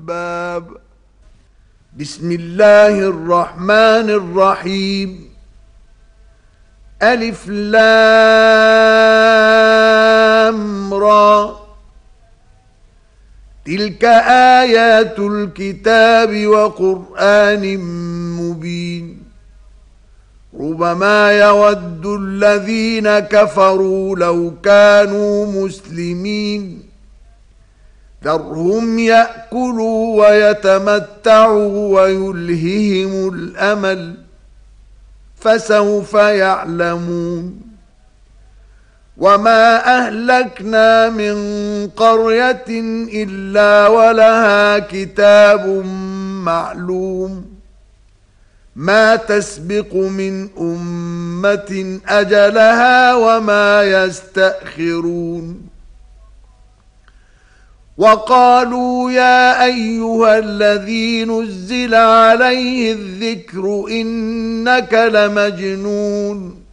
باب. بسم الله الرحمن الرحيم. ألف لام را. تلك آيات الكتاب وقرآن مبين. ربما يود الذين كفروا لو كانوا مسلمين. ذرهم يأكلوا ويتمتعوا ويلههم الأمل فسوف يعلمون. وما أهلكنا من قرية إلا ولها كتاب معلوم. ما تسبق من أمة أجلها وما يستأخرون. وقالوا يا أيها الذي نزل عليه الذكر إنك لمجنون.